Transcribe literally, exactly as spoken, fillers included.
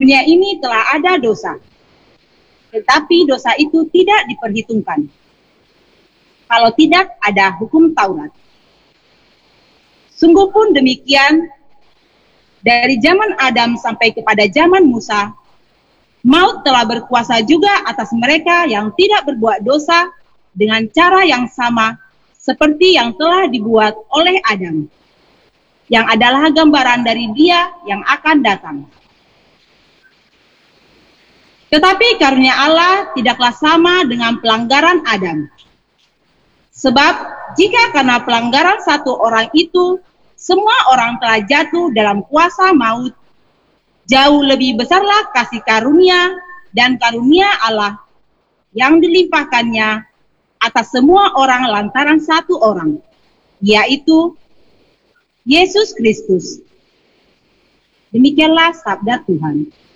dunia ini telah ada dosa, tetapi dosa itu tidak diperhitungkan kalau tidak ada hukum Taurat. Sungguh pun demikian, dari zaman Adam sampai kepada zaman Musa, maut telah berkuasa juga atas mereka yang tidak berbuat dosa dengan cara yang sama seperti yang telah dibuat oleh Adam, yang adalah gambaran dari Dia yang akan datang. Tetapi karunia Allah tidaklah sama dengan pelanggaran Adam. Sebab jika karena pelanggaran satu orang itu, semua orang telah jatuh dalam kuasa maut, jauh lebih besarlah kasih karunia dan karunia Allah yang dilimpahkannya atas semua orang lantaran satu orang, yaitu Yesus Kristus. Demikianlah sabda Tuhan.